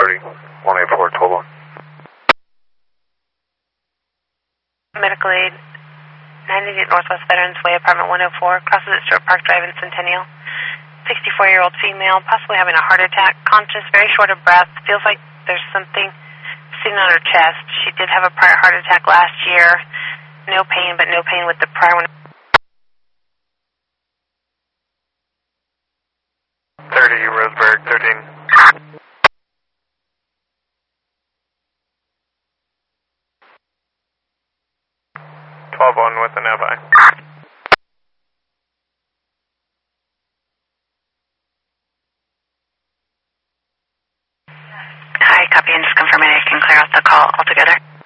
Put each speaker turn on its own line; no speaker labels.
30, 184, 12 1.
Medical aid, 98 Northwest Veterans Way, apartment 104, crosses at Stewart Park Drive in Centennial. 64-year-old female, possibly having a heart attack, conscious, very short of breath, feels like there's something sitting on her chest. She did have a prior heart attack last year. No pain, but no pain with the prior one.
30, Roseburg, 13. With an FI.
Hi, copy, and just confirming I can clear out the call altogether.